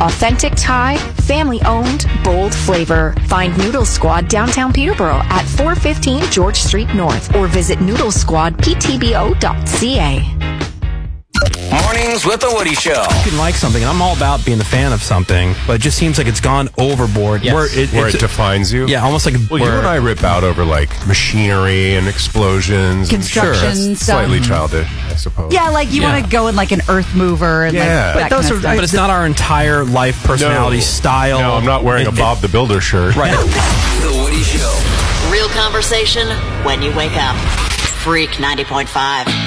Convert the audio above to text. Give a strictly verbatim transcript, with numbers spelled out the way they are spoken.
Authentic Thai, family-owned, bold flavor. Find Noodle Squad downtown Peterborough at four fifteen George Street North or visit noodle squad p t b o dot c a. Mornings with the Woody Show. You can like something, and I'm all about being a fan of something, but it just seems like it's gone overboard. Yes. Where it, Where it's- it defines you? Yeah, almost like... Well, where, you and I rip out over, like, machinery and explosions. Construction and sure, that's stuff. slightly childish, I suppose. Yeah, like you Yeah. want to go in like an earth mover and Yeah. like that But, those kind are, of stuff. but it's not our entire life, personality, No. style. No, I'm not wearing It- a Bob the Builder shirt. Right. The Woody Show. Real conversation when you wake up. Freak ninety point five.